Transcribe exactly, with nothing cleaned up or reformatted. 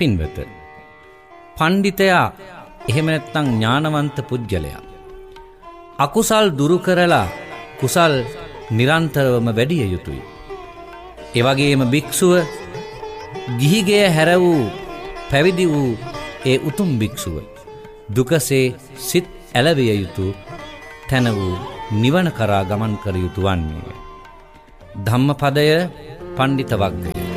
පින්වත, පණ්ඩිතයා එහෙම නැත්නම් ඥානවන්ත පුජ්‍යලයා අකුසල් දුරු කරලා කුසල් නිරන්තරවම වැඩිය යුතුයි. ඒ වගේම භික්ෂුව ගිහිගේ හැර වූ පැවිදි වූ ඒ උතුම් භික්ෂුව දුකසේ සිත් ඇලවිය යුතු තැන වූ නිවන කරා ගමන් කර යුතු වන්නේ. ධම්මපදය පණ්ඩිත වග්ගය.